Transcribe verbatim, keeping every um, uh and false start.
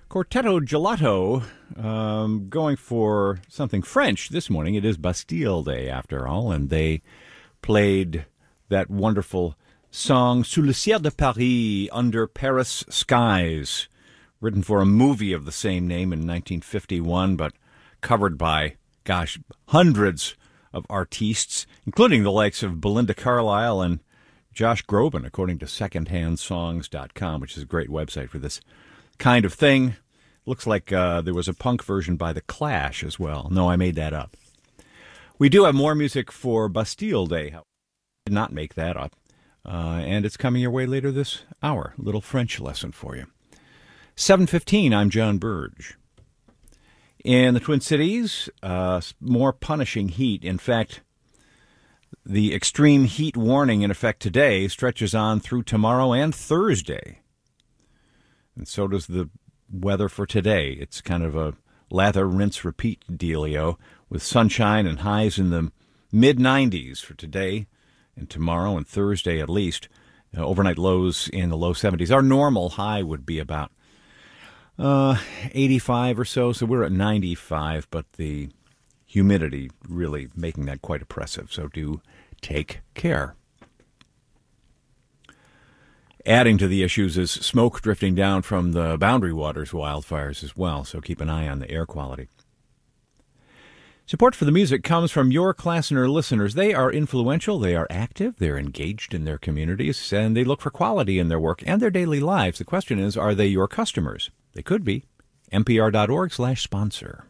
Quartetto Gelato, um, going for something French this morning. It is Bastille Day, after all, and they played that wonderful song, Sous le ciel de Paris, Under Paris Skies, written for a movie of the same name in nineteen fifty-one, but covered by, gosh, hundreds of artistes, including the likes of Belinda Carlisle and Josh Groban, according to second hand songs dot com, which is a great website for this kind of thing. Looks like uh, there was a punk version by The Clash as well. No, I made that up. We do have more music for Bastille Day. I did not make that up. Uh, and it's coming your way later this hour. A little French lesson for you. seven fifteen, I'm John Burge. In the Twin Cities, uh, more punishing heat. In fact, the extreme heat warning in effect today stretches on through tomorrow and Thursday. And so does the weather for today. It's kind of a lather, rinse, repeat dealio with sunshine and highs in the mid nineties for today and tomorrow and Thursday at least. Uh, overnight lows in the low seventies. Our normal high would be about uh, eighty-five or so, so we're at ninety-five, but the humidity really making that quite oppressive, so do take care. Adding to the issues is smoke drifting down from the Boundary Waters wildfires as well, so keep an eye on the air quality. Support for the music comes from your Klassner listeners. They are influential, they are active, they're engaged in their communities, and they look for quality in their work and their daily lives. The question is, are they your customers? They could be. N P R dot org slash sponsor.